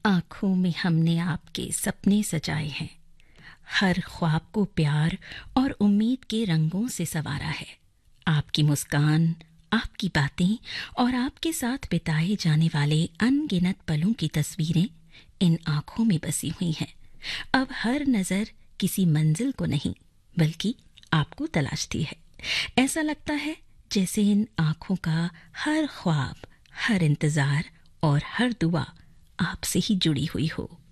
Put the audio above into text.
आँखों में हमने आपके सपने सजाए हैं, हर ख्वाब को प्यार और उम्मीद के रंगों से संवारा है। आपकी मुस्कान, आपकी बातें और आपके साथ बिताए जाने वाले अनगिनत पलों की तस्वीरें इन आँखों में बसी हुई हैं। अब हर नज़र किसी मंजिल को नहीं बल्कि आपको तलाशती है। ऐसा लगता है जैसे इन आँखों का हर ख्वाब, हर इंतज़ार और हर दुआ आपसे ही जुड़ी हुई हो।